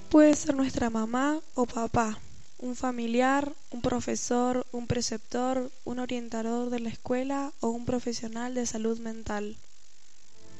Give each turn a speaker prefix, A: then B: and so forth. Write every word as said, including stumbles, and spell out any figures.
A: Puede ser nuestra mamá o papá, un familiar, un profesor, un preceptor, un orientador de la escuela o un profesional de salud mental.